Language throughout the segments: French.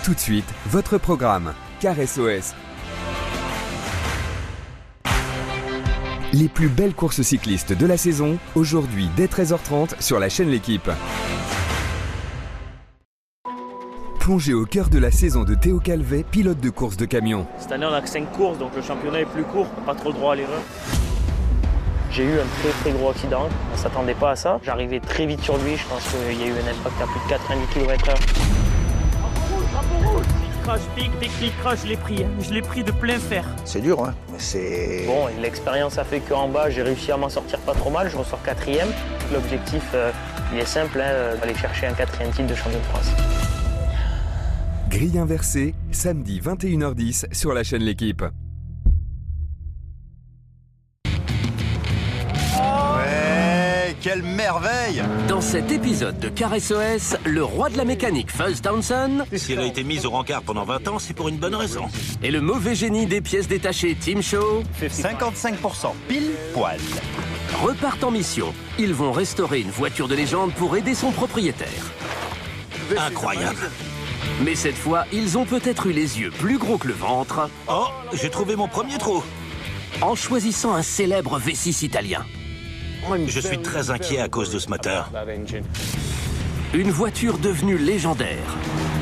Tout de suite, votre programme, Car SOS. Les plus belles courses cyclistes de la saison, aujourd'hui dès 13h30 sur la chaîne L'Équipe. Plongez au cœur de la saison de Théo Calvet, pilote de course de camion. Cette année, on n'a que 5 courses, donc le championnat est plus court, pas trop le droit à l'erreur. J'ai eu un très gros accident, on ne s'attendait pas à ça. J'arrivais très vite sur lui, je pense qu'il y a eu un impact à plus de 90 km/h. Big crash, je l'ai pris de plein fer. C'est dur, hein, mais c'est... Bon, l'expérience a fait qu'en bas, j'ai réussi à m'en sortir pas trop mal, je ressors 4e. L'objectif, il est simple, d'aller chercher un 4e titre de champion de France. Grille inversée, samedi 21h10 sur la chaîne L'Équipe. Quelle merveille! Dans cet épisode de Car SOS, le roi de la mécanique Fuzz Townsend... Si elle a été mise au rencard pendant 20 ans, c'est pour une bonne raison. Et le mauvais génie des pièces détachées Tim Shaw... 55%, pile poil. ...repartent en mission. Ils vont restaurer une voiture de légende pour aider son propriétaire. Incroyable. Mais cette fois, ils ont peut-être eu les yeux plus gros que le ventre... Oh, j'ai trouvé mon premier trou. ...en choisissant un célèbre V6 italien. Je suis très inquiet à cause de ce moteur. Une voiture devenue légendaire.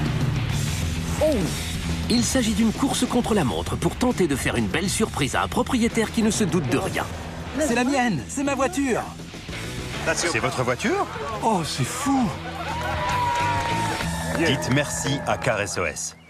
Il s'agit d'une course contre la montre pour tenter de faire une belle surprise à un propriétaire qui ne se doute de rien. C'est la mienne, c'est ma voiture. C'est votre voiture? Oh, c'est fou. Dites merci à Car SOS.